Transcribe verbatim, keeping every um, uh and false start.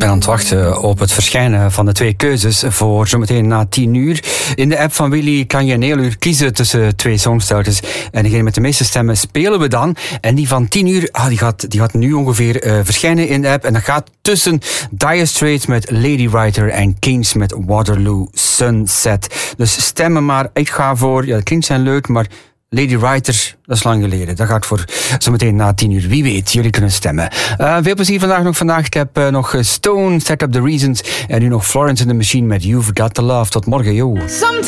ben aan het wachten op het verschijnen van de twee keuzes voor zometeen na tien uur. In de app van Willy kan je een heel uur kiezen tussen twee songstarters. En degene met de meeste stemmen spelen we dan. En die van tien uur, ah, die, gaat, die gaat nu ongeveer uh, verschijnen in de app. En dat gaat tussen Dire Straits met Lady Writer en Kings met Waterloo Sunset. Dus stemmen maar. Ik ga voor, ja, de Kings zijn leuk, maar Lady Writer, dat is lang geleden. Dat gaat voor zometeen na tien uur. Wie weet, jullie kunnen stemmen. Uh, veel plezier vandaag nog. Vandaag. Ik heb uh, nog Stone, Set Up The Reasons. En nu nog Florence and the Machine met You've Got The Love. Tot morgen, yo.